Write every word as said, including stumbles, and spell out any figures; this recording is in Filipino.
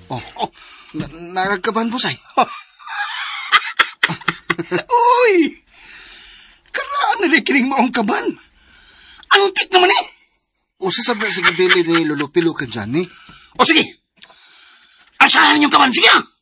Oh, oh. Nagkaban, Busay. Uy! Karaan na rin kining maong kaban. Antik naman eh! O sasabi sa gabili ni Lolo Pilo ka dyan, eh? O sige! Asahan yung kaban, sige na!